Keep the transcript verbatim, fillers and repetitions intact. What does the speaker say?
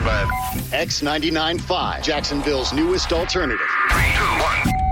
ninety-nine point five. X ninety-nine point five, Jacksonville's newest alternative. three, two, one.